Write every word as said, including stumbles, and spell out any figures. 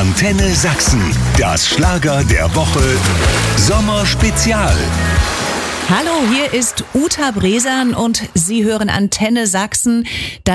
Antenne Sachsen, das Schlager der Woche, Sommerspezial. Hallo, hier ist Uta Bresan und Sie hören Antenne Sachsen.